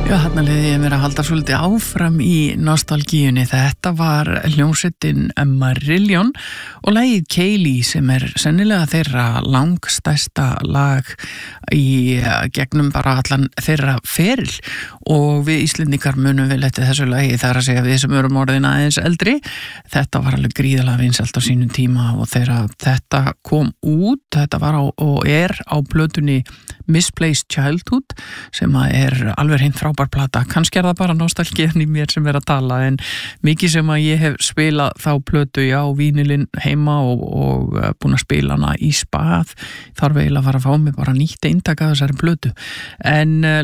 Já, þarna liði ég mér að halda svolítið áfram í nostalgíunni. Þetta var hljómsveitin Marillion og lagið Kayleigh sem sennilega þeirra langstærsta lag í gegnum bara allan þeirra feril og við Íslendingar munum vel eftir þessu lagi, þar að segja við sem erum orðin aðeins eldri. Þetta var alveg gríðarlega vinsælt á sínum tíma og þegar þetta kom út, þetta var og á plötunni Misplaced Childhood sem alveg hreint frábær plata. Kannski það bara nostalgían í mér sem að tala, en mikið sem að ég hef spilað þá plötu á vínilinn heima og búin að spila hana í spað, þarf eiginlega að fara að fá mig bara nýtt eintak af þessari plötu. En